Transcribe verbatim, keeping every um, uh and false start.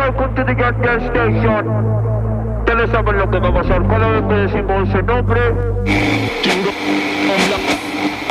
welcome to the Get Gas Station. Ustedes saben lo que va a pasar cada vez que decimos ese nombre.